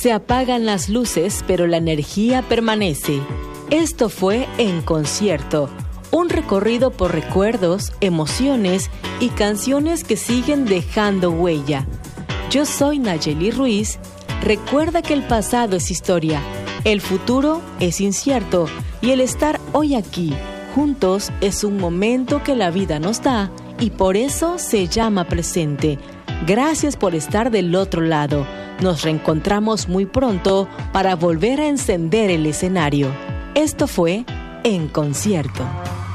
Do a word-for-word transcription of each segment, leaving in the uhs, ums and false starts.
Se apagan las luces, pero la energía permanece. Esto fue En Concierto, un recorrido por recuerdos, emociones y canciones que siguen dejando huella. Yo soy Nayeli Ruiz. Recuerda que el pasado es historia, el futuro es incierto y el estar hoy aquí, juntos, es un momento que la vida nos da y por eso se llama presente. Gracias por estar del otro lado. Nos reencontramos muy pronto para volver a encender el escenario. Esto fue En Concierto.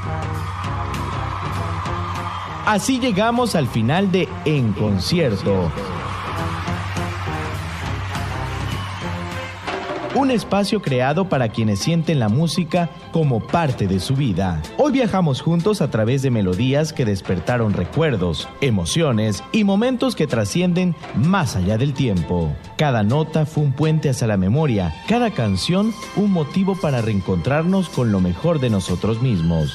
Así llegamos al final de En Concierto. Un espacio creado para quienes sienten la música como parte de su vida. Hoy viajamos juntos a través de melodías que despertaron recuerdos, emociones y momentos que trascienden más allá del tiempo. Cada nota fue un puente hacia la memoria, cada canción un motivo para reencontrarnos con lo mejor de nosotros mismos.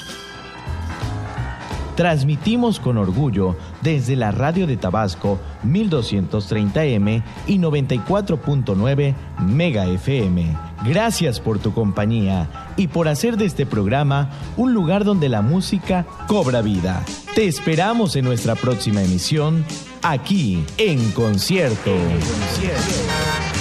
Transmitimos con orgullo desde la radio de Tabasco mil doscientos treinta eme y noventa y cuatro punto nueve Mega F M. Gracias por tu compañía y por hacer de este programa un lugar donde la música cobra vida. Te esperamos en nuestra próxima emisión, aquí en Concierto. En Concierto.